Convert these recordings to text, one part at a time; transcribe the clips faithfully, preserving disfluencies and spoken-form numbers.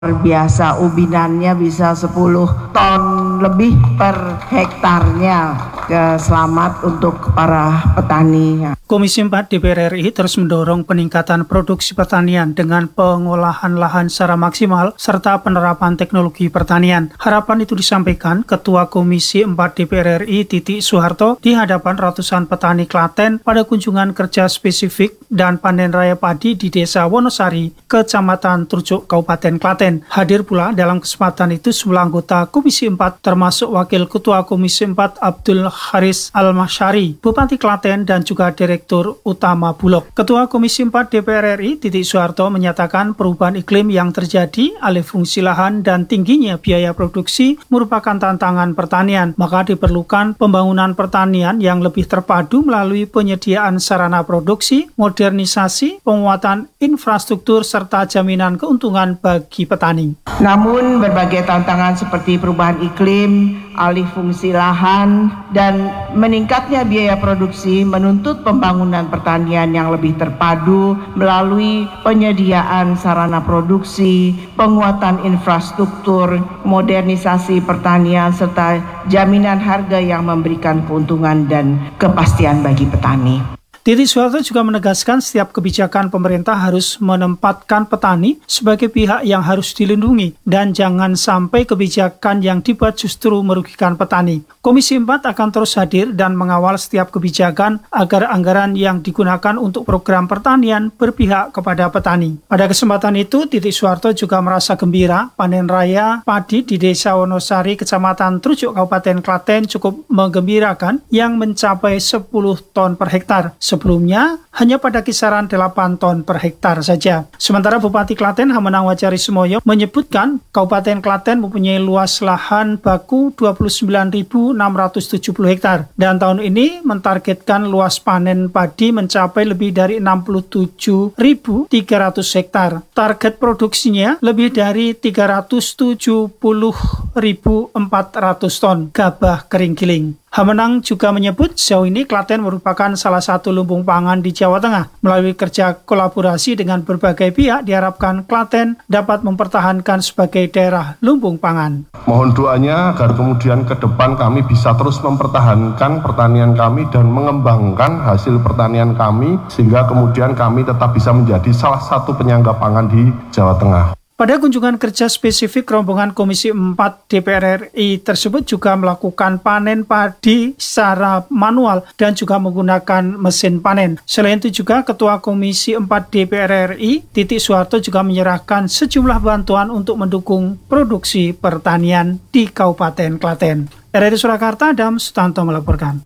biasa ubinannya bisa sepuluh ton lebih per hektarnya. Selamat untuk para petani. Komisi empat D P R R I terus mendorong peningkatan produksi pertanian dengan pengolahan lahan secara maksimal serta penerapan teknologi pertanian. Harapan itu disampaikan Ketua Komisi empat D P R R I Titik Soeharto di hadapan ratusan petani Klaten pada kunjungan kerja spesifik dan panen raya padi di Desa Wonosari, Kecamatan Trucuk, Kabupaten Klaten. Hadir pula dalam kesempatan itu sejumlah anggota Komisi empat termasuk Wakil Ketua Komisi empat Abdul Haris Al-Masyari, Bupati Klaten dan juga Direktur Utama Bulog. Ketua Komisi empat D P R R I Titik Soeharto menyatakan perubahan iklim yang terjadi, alih fungsi lahan dan tingginya biaya produksi merupakan tantangan pertanian. Maka diperlukan pembangunan pertanian yang lebih terpadu melalui penyediaan sarana produksi, modernisasi, penguatan infrastruktur serta jaminan keuntungan bagi petani. Namun berbagai tantangan seperti perubahan iklim, alih fungsi lahan, dan meningkatnya biaya produksi menuntut pembangunan pertanian yang lebih terpadu melalui penyediaan sarana produksi, penguatan infrastruktur, modernisasi pertanian, serta jaminan harga yang memberikan keuntungan dan kepastian bagi petani. Titik Soeharto juga menegaskan setiap kebijakan pemerintah harus menempatkan petani sebagai pihak yang harus dilindungi dan jangan sampai kebijakan yang dibuat justru merugikan petani. Komisi empat akan terus hadir dan mengawal setiap kebijakan agar anggaran yang digunakan untuk program pertanian berpihak kepada petani. Pada kesempatan itu, Titik Soeharto juga merasa gembira panen raya padi di Desa Wonosari, Kecamatan Trucuk, Kabupaten Klaten cukup menggembirakan yang mencapai sepuluh ton per hektar. Sebelumnya, hanya pada kisaran delapan ton per hektar saja. Sementara Bupati Klaten Hamenang Wajari Sumoyo menyebutkan Kabupaten Klaten mempunyai luas lahan baku dua puluh sembilan ribu enam ratus tujuh puluh hektar dan tahun ini mentargetkan luas panen padi mencapai lebih dari enam puluh tujuh ribu tiga ratus hektar. Target produksinya lebih dari tiga ratus tujuh puluh ribu empat ratus ton gabah kering giling. Hamenang juga menyebut sejauh ini Klaten merupakan salah satu lumbung pangan di Jawa Tengah. Melalui kerja kolaborasi dengan berbagai pihak, diharapkan Klaten dapat mempertahankan sebagai daerah lumbung pangan. Mohon doanya agar kemudian ke depan kami bisa terus mempertahankan pertanian kami dan mengembangkan hasil pertanian kami sehingga kemudian kami tetap bisa menjadi salah satu penyangga pangan di Jawa Tengah. Pada kunjungan kerja spesifik, rombongan Komisi empat D P R R I tersebut juga melakukan panen padi secara manual dan juga menggunakan mesin panen. Selain itu juga Ketua Komisi empat D P R R I Titik Soeharto juga menyerahkan sejumlah bantuan untuk mendukung produksi pertanian di Kabupaten Klaten. R R I Surakarta, Adam Sutanto melaporkan.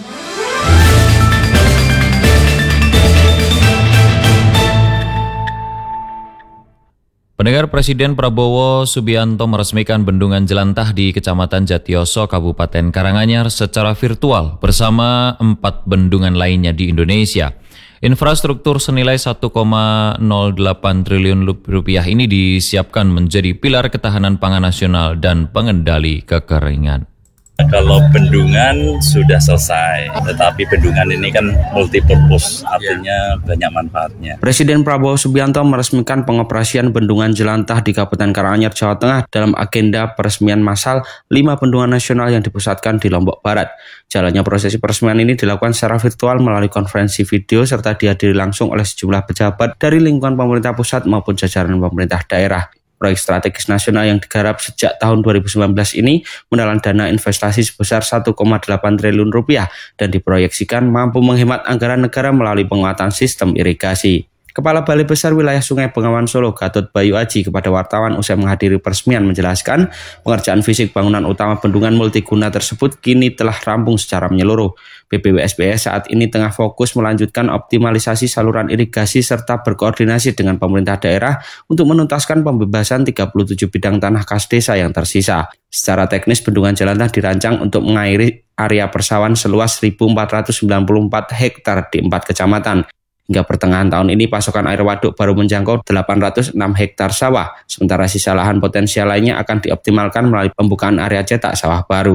Pendengar, Presiden Prabowo Subianto meresmikan bendungan jelantah di Kecamatan Jatiyoso, Kabupaten Karanganyar secara virtual bersama empat bendungan lainnya di Indonesia. Infrastruktur senilai satu koma nol delapan triliun rupiah ini disiapkan menjadi pilar ketahanan pangan nasional dan pengendali kekeringan. Kalau bendungan sudah selesai, tetapi bendungan ini kan multipurpose, artinya banyak manfaatnya. Presiden Prabowo Subianto meresmikan pengoperasian bendungan jelantah di Kabupaten Karanganyar, Jawa Tengah dalam agenda peresmian massal lima bendungan nasional yang dipusatkan di Lombok Barat. Jalannya prosesi peresmian ini dilakukan secara virtual melalui konferensi video serta dihadiri langsung oleh sejumlah pejabat dari lingkungan pemerintah pusat maupun jajaran pemerintah daerah. Proyek strategis nasional yang digarap sejak tahun dua ribu sembilan belas ini menelan dana investasi sebesar satu koma delapan triliun rupiah dan diproyeksikan mampu menghemat anggaran negara melalui penguatan sistem irigasi. Kepala Balai Besar Wilayah Sungai Bengawan Solo, Gatot Bayu Aji, kepada wartawan usai menghadiri peresmian menjelaskan pengerjaan fisik bangunan utama bendungan multiguna tersebut kini telah rampung secara menyeluruh. B P W S B S saat ini tengah fokus melanjutkan optimalisasi saluran irigasi serta berkoordinasi dengan pemerintah daerah untuk menuntaskan pembebasan tiga puluh tujuh bidang tanah kas desa yang tersisa. Secara teknis, bendungan jelantah dirancang untuk mengairi area persawahan seluas seribu empat ratus sembilan puluh empat hektar di empat kecamatan. Hingga pertengahan tahun ini pasokan air waduk baru menjangkau delapan ratus enam hektar sawah, sementara sisa lahan potensial lainnya akan dioptimalkan melalui pembukaan area cetak sawah baru.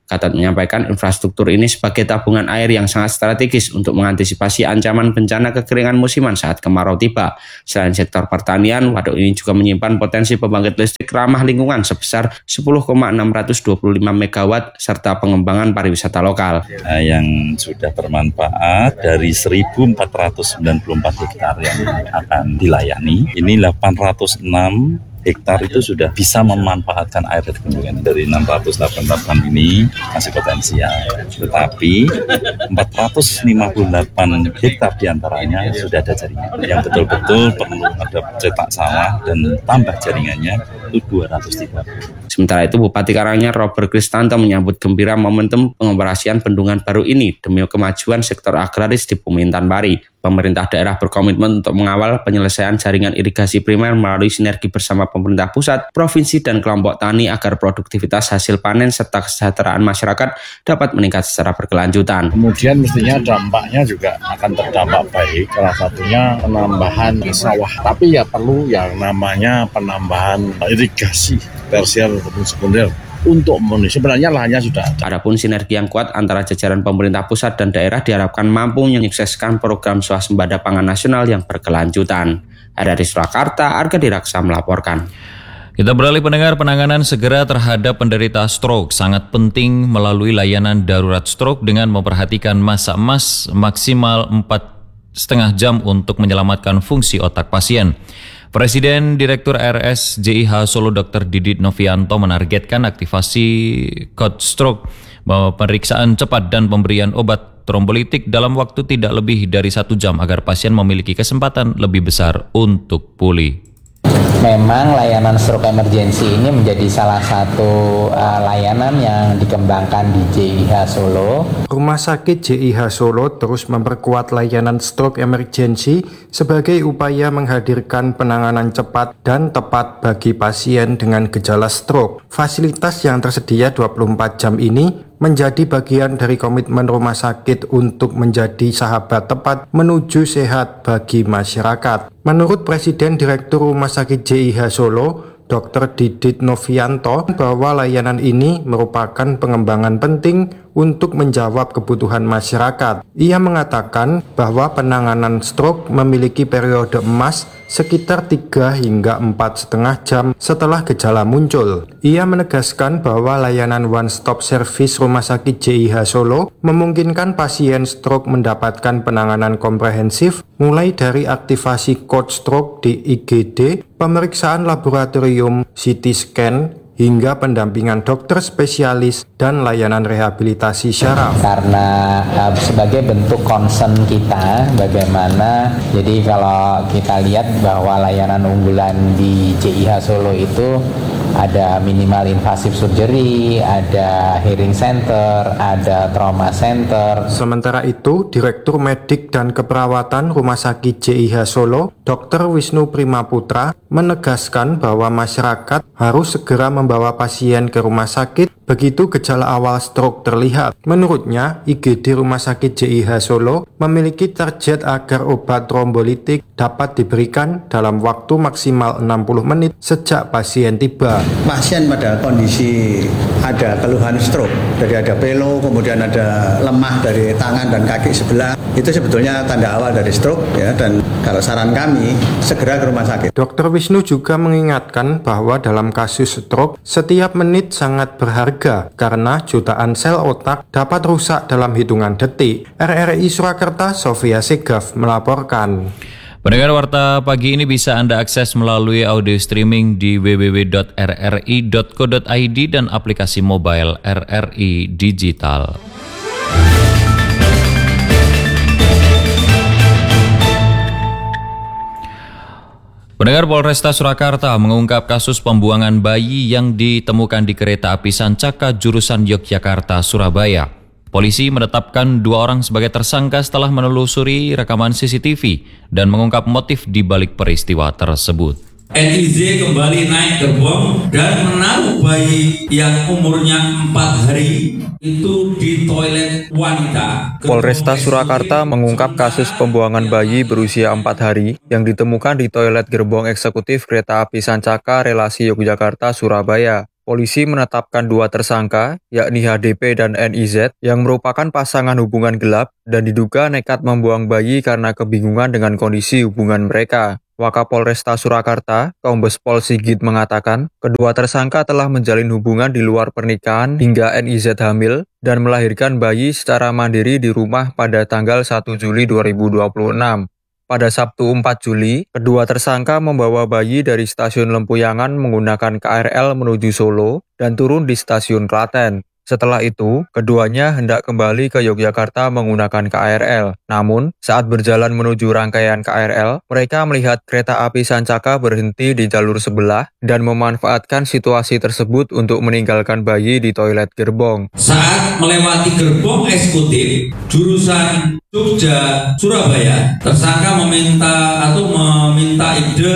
Gatot menyampaikan infrastruktur ini sebagai tabungan air yang sangat strategis untuk mengantisipasi ancaman bencana kekeringan musiman saat kemarau tiba. Selain sektor pertanian, waduk ini juga menyimpan potensi pembangkit listrik ramah lingkungan sebesar sepuluh koma enam dua lima megawatt serta pengembangan pariwisata lokal. Nah, yang sudah bermanfaat dari seribu empat ratus sembilan puluh empat hektar yang akan dilayani, ini delapan ratus enam hektar itu sudah bisa memanfaatkan air dari bendungan. Dari enam ratus delapan puluh delapan ini masih potensial, tetapi empat ratus lima puluh delapan hektar diantaranya sudah ada jaringan yang betul-betul perlu ada cetak sawah dan tambah jaringannya itu dua ratus tiga puluh. Sementara itu Bupati Karanganyar Robert Kristanto menyambut gembira momentum pengoperasian bendungan baru ini demi kemajuan sektor agraris di Bumintan Pari. Pemerintah daerah berkomitmen untuk mengawal penyelesaian jaringan irigasi primer melalui sinergi bersama pemerintah pusat, provinsi, dan kelompok tani agar produktivitas hasil panen serta kesejahteraan masyarakat dapat meningkat secara berkelanjutan. Kemudian mestinya dampaknya juga akan terdampak baik, salah satunya penambahan sawah. Tapi ya perlu yang namanya penambahan irigasi tersier ataupun sekunder. Untuk memenuhi sebenarnya lahannya sudah ada. Adapun sinergi yang kuat antara jajaran pemerintah pusat dan daerah diharapkan mampu menyukseskan program swasembada pangan nasional yang berkelanjutan. Dari Surakarta, Arga Diraksa melaporkan. Kita beralih pendengar, penanganan segera terhadap penderita stroke sangat penting melalui layanan darurat stroke dengan memperhatikan masa emas maksimal empat setengah jam untuk menyelamatkan fungsi otak pasien. Presiden Direktur R S J I H Solo Doktor Didit Novianto menargetkan aktivasi code stroke, pemeriksaan cepat dan pemberian obat trombolitik dalam waktu tidak lebih dari satu jam agar pasien memiliki kesempatan lebih besar untuk pulih. Memang layanan stroke emergency ini menjadi salah satu uh, layanan yang dikembangkan di J I H Solo. Rumah sakit J I H Solo terus memperkuat layanan stroke emergency sebagai upaya menghadirkan penanganan cepat dan tepat bagi pasien dengan gejala stroke. Fasilitas yang tersedia dua puluh empat jam ini menjadi bagian dari komitmen rumah sakit untuk menjadi sahabat tepat menuju sehat bagi masyarakat. Menurut Presiden Direktur Rumah Sakit J I H Solo, Doktor Didit Novianto, bahwa layanan ini merupakan pengembangan penting untuk menjawab kebutuhan masyarakat. Ia mengatakan bahwa penanganan stroke memiliki periode emas sekitar tiga hingga empat setengah jam setelah gejala muncul. Ia menegaskan bahwa layanan one stop service Rumah Sakit J I H Solo memungkinkan pasien stroke mendapatkan penanganan komprehensif mulai dari aktivasi code stroke di I G D, pemeriksaan laboratorium, C T scan, hingga pendampingan dokter spesialis dan layanan rehabilitasi syaraf. Karena uh, sebagai bentuk concern kita bagaimana, jadi kalau kita lihat bahwa layanan unggulan di J I H Solo itu ada minimal invasive surgery, ada hearing center, ada trauma center. Sementara itu, Direktur Medik dan Keperawatan Rumah Sakit J I H Solo, Doktor Wisnu Primaputra, menegaskan bahwa masyarakat harus segera membawa pasien ke rumah sakit begitu gejala awal stroke terlihat. Menurutnya, I G D Rumah Sakit J I H Solo memiliki target agar obat trombolitik dapat diberikan dalam waktu maksimal enam puluh menit sejak pasien tiba. Pasien pada kondisi ada keluhan stroke, jadi ada pelo, kemudian ada lemah dari tangan dan kaki sebelah, itu sebetulnya tanda awal dari stroke ya, dan kalau saran kami segera ke rumah sakit. Dokter Wisnu juga mengingatkan bahwa dalam kasus stroke setiap menit sangat berharga karena jutaan sel otak dapat rusak dalam hitungan detik. R R I Surakarta, Sofia Segaf melaporkan. Pendengar Warta Pagi ini bisa Anda akses melalui audio streaming di w w w titik r r i titik co titik i d dan aplikasi mobile R R I Digital. Pendengar, Polresta Surakarta mengungkap kasus pembuangan bayi yang ditemukan di kereta api Sancaka jurusan Yogyakarta, Surabaya. Polisi menetapkan dua orang sebagai tersangka setelah menelusuri rekaman C C T V dan mengungkap motif di balik peristiwa tersebut. N I Z kembali naik gerbong dan menaruh bayi yang umurnya empat hari itu di toilet wanita. Polresta Surakarta mengungkap kasus pembuangan bayi berusia empat hari yang ditemukan di toilet gerbong eksekutif kereta api Sancaka relasi Yogyakarta Surabaya. polisi menetapkan dua tersangka, yakni H D P dan N I Z, yang merupakan pasangan hubungan gelap dan diduga nekat membuang bayi karena kebingungan dengan kondisi hubungan mereka. Wakapolresta Surakarta, Kombes Pol Sigit mengatakan, kedua tersangka telah menjalin hubungan di luar pernikahan hingga N I Z hamil dan melahirkan bayi secara mandiri di rumah pada tanggal satu Juli dua ribu dua puluh enam. Pada Sabtu empat Juli, kedua tersangka membawa bayi dari stasiun Lempuyangan menggunakan K R L menuju Solo dan turun di stasiun Klaten. Setelah itu, keduanya hendak kembali ke Yogyakarta menggunakan K R L. Namun, saat berjalan menuju rangkaian K R L, mereka melihat kereta api Sancaka berhenti di jalur sebelah dan memanfaatkan situasi tersebut untuk meninggalkan bayi di toilet gerbong. Saat melewati gerbong eksekutif jurusan Jogja Surabaya, tersangka meminta atau meminta ide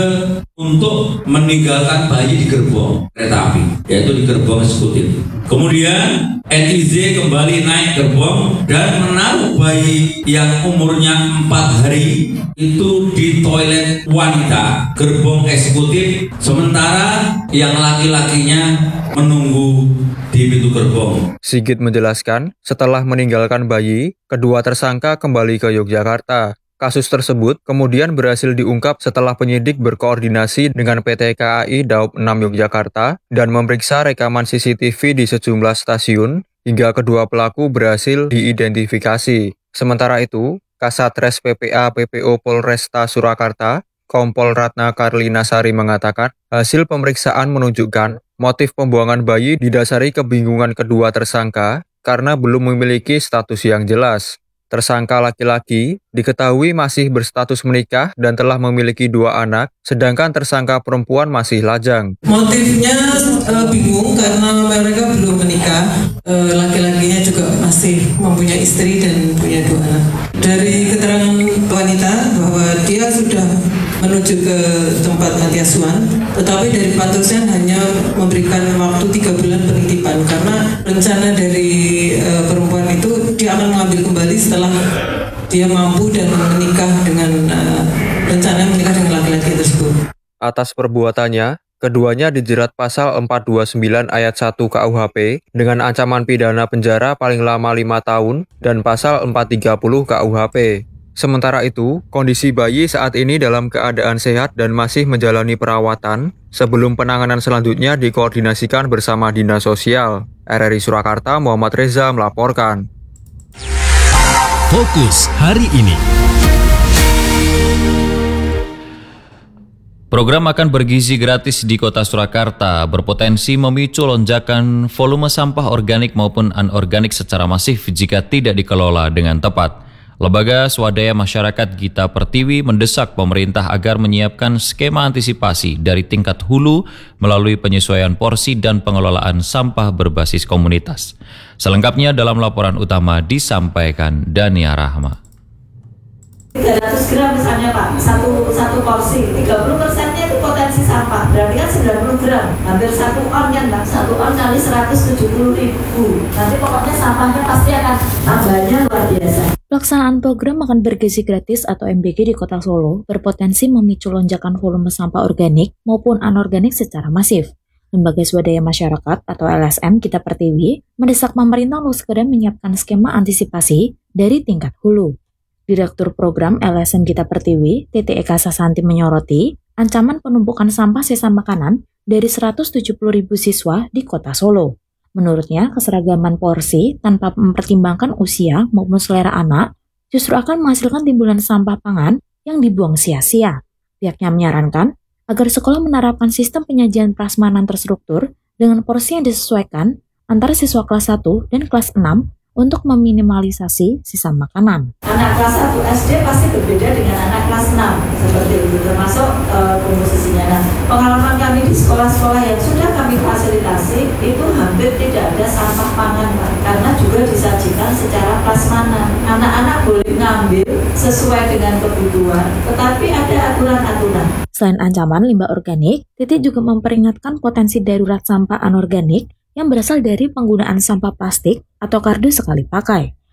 untuk meninggalkan bayi di gerbong kereta api, yaitu di gerbong eksekutif. Kemudian N I Z kembali naik gerbong dan menaruh bayi yang umurnya empat hari itu di toilet wanita gerbong eksekutif, sementara yang laki-lakinya menunggu di pintu gerbong. Sigit menjelaskan, setelah meninggalkan bayi, kedua tersangka kembali ke Yogyakarta. Kasus tersebut kemudian berhasil diungkap setelah penyidik berkoordinasi dengan P T K A I Daob enam Yogyakarta dan memeriksa rekaman C C T V di sejumlah stasiun hingga kedua pelaku berhasil diidentifikasi. Sementara itu, Kasatres P P A P P O Polresta Surakarta, Kompol Ratna Karlinasari mengatakan, hasil pemeriksaan menunjukkan motif pembuangan bayi didasari kebingungan kedua tersangka karena belum memiliki status yang jelas. Tersangka laki-laki diketahui masih berstatus menikah dan telah memiliki dua anak, sedangkan tersangka perempuan masih lajang. Motifnya e, bingung karena mereka belum menikah, e, laki-lakinya juga masih mempunyai istri dan punya dua anak. Dari keterangan wanita bahwa dia sudah menuju ke tempat panti asuhan, tetapi dari Patosnya hanya memberikan waktu tiga bulan penitipan karena rencana dari e, perempuan itu dia akan mengambil kembali setelah dia mampu dan menikah dengan uh, rencana menikah dengan laki-laki tersebut. Atas perbuatannya, keduanya dijerat pasal empat dua sembilan ayat satu K U H P dengan ancaman pidana penjara paling lama lima tahun dan pasal empat tiga nol K U H P. Sementara itu, kondisi bayi saat ini dalam keadaan sehat dan masih menjalani perawatan sebelum penanganan selanjutnya dikoordinasikan bersama Dinas Sosial. R R I Surakarta, Muhammad Reza melaporkan. Fokus hari ini. Program makan bergizi gratis di Kota Surakarta berpotensi memicu lonjakan volume sampah organik maupun anorganik secara masif jika tidak dikelola dengan tepat. Lembaga Swadaya Masyarakat Gita Pertiwi mendesak pemerintah agar menyiapkan skema antisipasi dari tingkat hulu melalui penyesuaian porsi dan pengelolaan sampah berbasis komunitas. Selengkapnya dalam laporan utama disampaikan Dania Rahma. tiga ratus gram misalnya Pak, satu, satu porsi, tiga puluh persennya itu potensi sampah, berarti kan sembilan puluh gram, hampir satu on kan Pak, satu on kali seratus tujuh puluh ribu, nanti pokoknya sampahnya pasti akan tambahnya luar biasa. Pelaksanaan program makan bergizi gratis atau M B G di Kota Solo berpotensi memicu lonjakan volume sampah organik maupun anorganik secara masif. Lembaga Swadaya Masyarakat atau L S M Gita Pertiwi mendesak pemerintah untuk segera menyiapkan skema antisipasi dari tingkat hulu. Direktur Program L S M Gita Pertiwi, T T Eka Sasanti menyoroti ancaman penumpukan sampah sisa makanan dari seratus tujuh puluh ribu siswa di Kota Solo. Menurutnya, keseragaman porsi tanpa mempertimbangkan usia maupun selera anak justru akan menghasilkan timbulan sampah pangan yang dibuang sia-sia. Pihaknya menyarankan agar sekolah menerapkan sistem penyajian prasmanan terstruktur dengan porsi yang disesuaikan antara siswa kelas satu dan kelas enam untuk meminimalisasi sisa makanan. Anak kelas satu S D pasti berbeda dengan anak kelas enam, seperti itu, termasuk uh, komposisinya. Nah, pengalaman kami di sekolah-sekolah yang sudah kami fasilitasi, itu hampir tidak ada sampah pangan, Pak, karena juga disajikan secara prasmanan. Anak-anak boleh ngambil sesuai dengan kebutuhan, tetapi ada aturan-aturan. Selain ancaman limbah organik, Titi juga memperingatkan potensi darurat sampah anorganik yang berasal dari penggunaan sampah plastik atau kardus sekali pakai.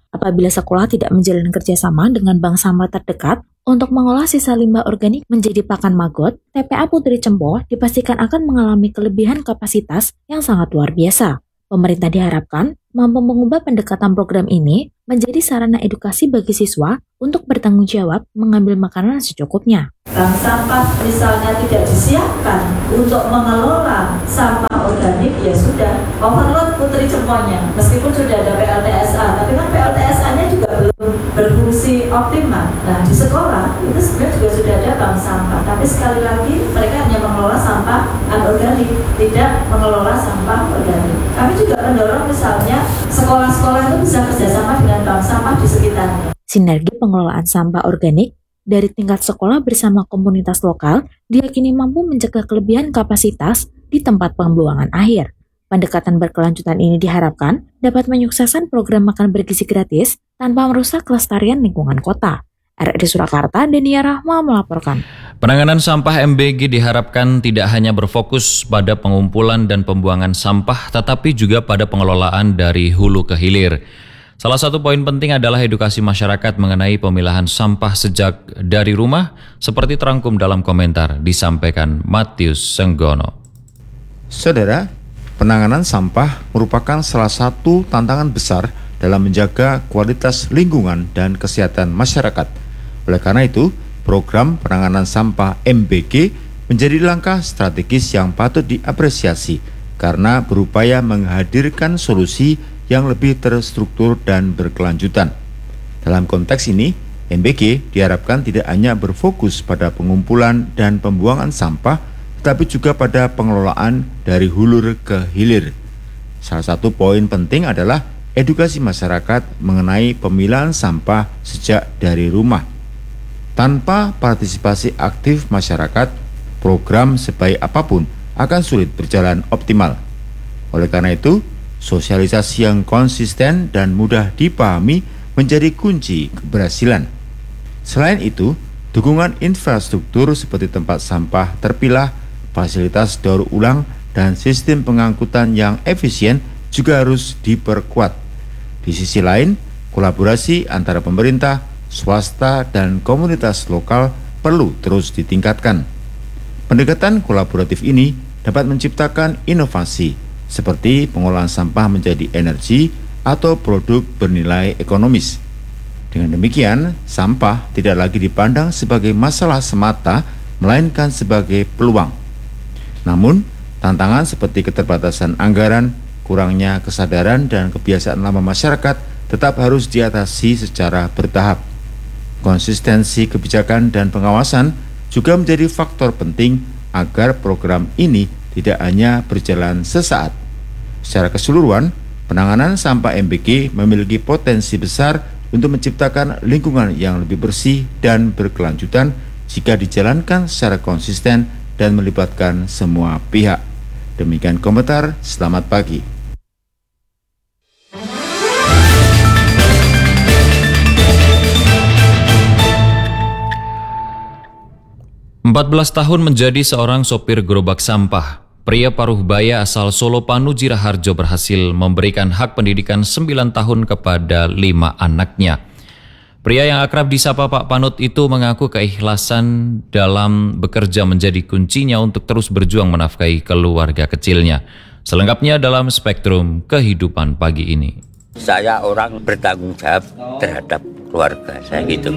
Apabila sekolah tidak menjalin kerjasama dengan bank sampah terdekat untuk mengolah sisa limbah organik menjadi pakan maggot, T P A Putri Cempo dipastikan akan mengalami kelebihan kapasitas yang sangat luar biasa. Pemerintah diharapkan mampu mengubah pendekatan program ini menjadi sarana edukasi bagi siswa untuk bertanggung jawab mengambil makanan secukupnya. Bank sampah misalnya tidak disiapkan untuk mengelola sampah organik, ya sudah overload Putri Cemponya. Meskipun sudah ada P L T S A, tapi kan P L T S A-nya juga belum berfungsi optimal. Nah, di sekolah itu sebenarnya juga sudah ada bank sampah, tapi sekali lagi mereka hanya mengelola sampah anorganik, tidak mengelola sampah organik. Kami juga mendorong misalnya sekolah-sekolah itu bisa kerjasama dengan bank sampah di sekitarnya. Sinergi pengelolaan sampah organik dari tingkat sekolah bersama komunitas lokal diyakini mampu mencegah kelebihan kapasitas di tempat pembuangan akhir. Pendekatan berkelanjutan ini diharapkan dapat menyukseskan program makan bergizi gratis tanpa merusak kelestarian lingkungan kota. R R I Surakarta, Denia Rahma melaporkan. Penanganan sampah M B G diharapkan tidak hanya berfokus pada pengumpulan dan pembuangan sampah, tetapi juga pada pengelolaan dari hulu ke hilir. Salah satu poin penting adalah edukasi masyarakat mengenai pemilahan sampah sejak dari rumah, seperti terangkum dalam komentar disampaikan Matius Senggono. Saudara, penanganan sampah merupakan salah satu tantangan besar dalam menjaga kualitas lingkungan dan kesehatan masyarakat. Oleh karena itu, program penanganan sampah M B G menjadi langkah strategis yang patut diapresiasi karena berupaya menghadirkan solusi yang lebih terstruktur dan berkelanjutan. Dalam konteks ini, M B G diharapkan tidak hanya berfokus pada pengumpulan dan pembuangan sampah, tetapi juga pada pengelolaan dari hulur ke hilir. Salah satu poin penting adalah edukasi masyarakat mengenai pemilahan sampah sejak dari rumah. Tanpa partisipasi aktif masyarakat, program sebaik apapun akan sulit berjalan optimal. Oleh karena itu, sosialisasi yang konsisten dan mudah dipahami menjadi kunci keberhasilan. Selain itu, dukungan infrastruktur seperti tempat sampah terpilah, fasilitas daur ulang, dan sistem pengangkutan yang efisien juga harus diperkuat. Di sisi lain, kolaborasi antara pemerintah, swasta, dan komunitas lokal perlu terus ditingkatkan. Pendekatan kolaboratif ini dapat menciptakan inovasi seperti pengolahan sampah menjadi energi atau produk bernilai ekonomis. Dengan demikian, sampah tidak lagi dipandang sebagai masalah semata, melainkan sebagai peluang. Namun, tantangan seperti keterbatasan anggaran, kurangnya kesadaran dan kebiasaan lama masyarakat tetap harus diatasi secara bertahap. Konsistensi kebijakan dan pengawasan juga menjadi faktor penting agar program ini tidak hanya berjalan sesaat. Secara keseluruhan, penanganan sampah M B G memiliki potensi besar untuk menciptakan lingkungan yang lebih bersih dan berkelanjutan jika dijalankan secara konsisten dan melibatkan semua pihak. Demikian komentar, selamat pagi. empat belas tahun menjadi seorang sopir gerobak sampah. Pria paruh baya asal Solo Panuji Raharjo berhasil memberikan hak pendidikan sembilan tahun kepada lima anaknya. Pria yang akrab disapa Pak Panut itu mengaku keikhlasan dalam bekerja menjadi kuncinya untuk terus berjuang menafkahi keluarga kecilnya. Selengkapnya dalam Spektrum Kehidupan pagi ini. Saya orang bertanggung jawab terhadap keluarga saya gitu.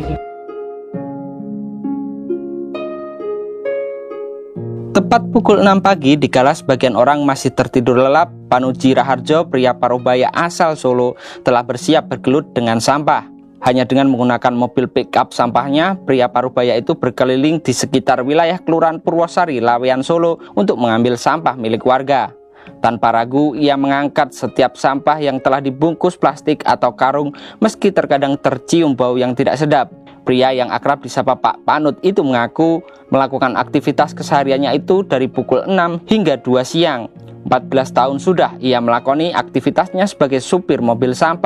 Tepat pukul enam pagi, dikala sebagian orang masih tertidur lelap, Panuji Raharjo, pria parubaya asal Solo, telah bersiap bergelut dengan sampah. Hanya dengan menggunakan mobil pick-up sampahnya, pria parubaya itu berkeliling di sekitar wilayah Kelurahan Purwosari, Laweyan, Solo untuk mengambil sampah milik warga. Tanpa ragu, ia mengangkat setiap sampah yang telah dibungkus plastik atau karung, meski terkadang tercium bau yang tidak sedap. Pria yang akrab disapa Pak Panut itu mengaku melakukan aktivitas kesehariannya itu dari pukul enam hingga dua siang. empat belas tahun sudah ia melakoni aktivitasnya sebagai supir mobil sampah.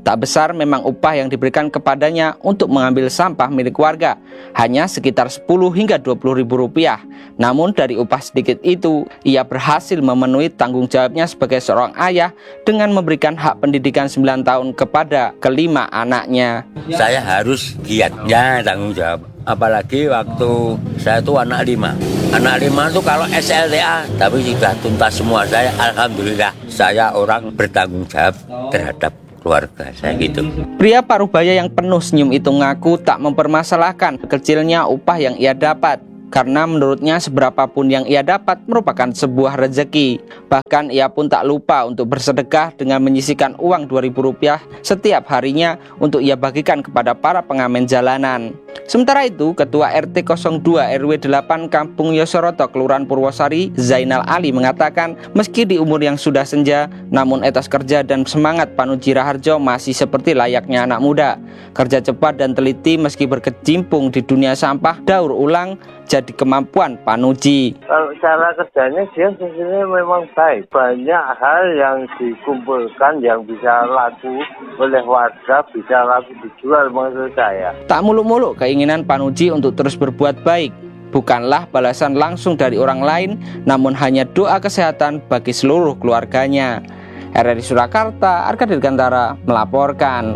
Tak besar memang upah yang diberikan kepadanya untuk mengambil sampah milik warga, hanya sekitar sepuluh hingga dua puluh ribu rupiah. Namun dari upah sedikit itu, ia berhasil memenuhi tanggung jawabnya sebagai seorang ayah dengan memberikan hak pendidikan sembilan tahun kepada kelima anaknya. Saya harus giatnya tanggung jawab. Apalagi waktu saya tuh anak lima. Anak lima tuh kalau S L T A, tapi sudah tuntas semua. Saya alhamdulillah, saya orang bertanggung jawab terhadap keluarga saya gitu. Pria Parubaya yang penuh senyum itu ngaku tak mempermasalahkan kecilnya upah yang ia dapat, karena menurutnya seberapapun yang ia dapat merupakan sebuah rezeki. Bahkan ia pun tak lupa untuk bersedekah dengan menyisihkan uang dua ribu rupiah setiap harinya untuk ia bagikan kepada para pengamen jalanan. Sementara itu, Ketua R T nol dua R W delapan Kampung Yosoroto, Kelurahan Purwosari, Zainal Ali mengatakan, meski di umur yang sudah senja, namun etos kerja dan semangat Panuji Raharjo masih seperti layaknya anak muda. Kerja cepat dan teliti meski berkecimpung di dunia sampah, daur ulang jadi kemampuan Panuji. Kalau cara kerjanya dia sebenarnya memang baik. Banyak hal yang dikumpulkan yang bisa laku oleh warga, bisa laku dijual menurut saya. Tak muluk-muluk keinginan Panuji untuk terus berbuat baik bukanlah balasan langsung dari orang lain, namun hanya doa kesehatan bagi seluruh keluarganya. R R I Surakarta, Arka Dirgantara melaporkan.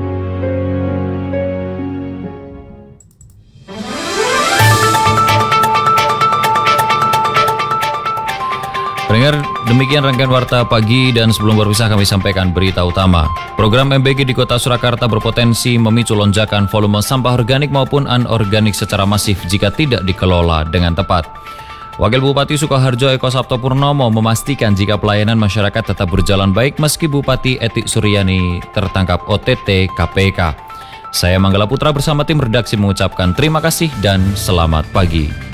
Pendengar, demikian rangkaian Warta Pagi, dan sebelum berpisah kami sampaikan berita utama. Program M B G di Kota Surakarta berpotensi memicu lonjakan volume sampah organik maupun anorganik secara masif jika tidak dikelola dengan tepat. Wakil Bupati Sukoharjo Eko Sabto Purnomo memastikan jika pelayanan masyarakat tetap berjalan baik meski Bupati Etik Suryani tertangkap O T T K P K. Saya Manggala Putra bersama tim redaksi mengucapkan terima kasih dan selamat pagi.